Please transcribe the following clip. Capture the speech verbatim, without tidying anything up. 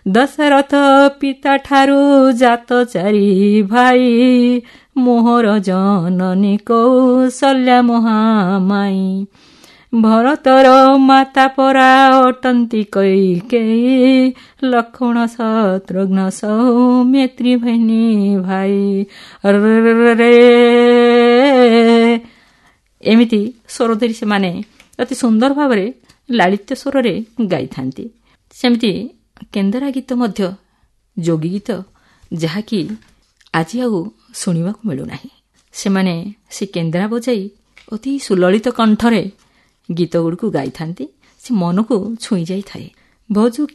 ଦଶରଥ ପିତା ଠାରୁ ଜାତ ଚାରି ଭାଇ, ମୋହର ଜନନୀ କୌଶଲ୍ୟା ମହାମାଇ। ଭରତର ମାତା ପରା ଅଟନ୍ତି କୈକେୟୀ, ଲକ୍ଷ୍ମଣ ଶତ୍ରୁଘ୍ନ ସୌମିତ୍ରୀ ଭୈନୀ ଭାଇ। ରେ ଏମିତି ସ୍ୱର ଧରି ସେମାନେ ଅତି ସୁନ୍ଦର ଭାବରେ ଲାଳିତ୍ୟ ସ୍ୱରରେ ଗାଇଥାନ୍ତି। ସେମିତି କେନ୍ଦରା ଗୀତ ମଧ୍ୟ ଯୋଗୀ ଗୀତ, ଯାହାକି ଆଜି ଆଉ ଶୁଣିବାକୁ ମିଳୁନାହିଁ। ସେମାନେ ସେ କେନ୍ଦରା ବଜାଇ ଅତି ସୁଲଳିତ କଣ୍ଠରେ ଗୀତଗୁଡ଼ିକୁ ଗାଇଥାନ୍ତି। ସେ ମନକୁ ଛୁଇଁ ଯାଇଥାଏ। ଭଜୁ